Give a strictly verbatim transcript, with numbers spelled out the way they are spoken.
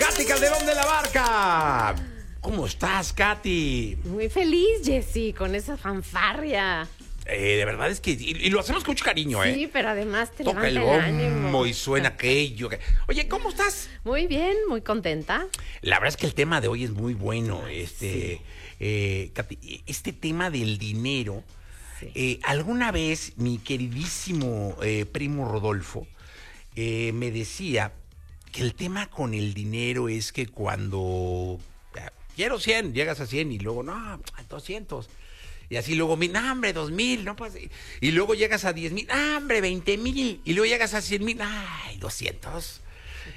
Katy Calderón de la Barca. ¿Cómo estás, Katy? Muy feliz, Jessy, con esa fanfarria. Eh, de verdad es que... Y, y lo hacemos con mucho cariño, ¿eh? Sí, pero además te Toca levanta el el ánimo. bombo y suena aquello. que- Oye, ¿cómo estás? Muy bien, muy contenta. La verdad es que el tema de hoy es muy bueno. Ay, Este, sí. eh, Katy, este tema del dinero. Sí. Eh, alguna vez mi queridísimo eh, primo Rodolfo eh, me decía que el tema con el dinero es que cuando ah, quiero cien, llegas a cien y luego, no, doscientos. Y así luego, no, hombre, dos mil, no pasa. Y luego llegas a diez mil, no, hombre, veinte mil. Y luego llegas a cien mil, ay, doscientos.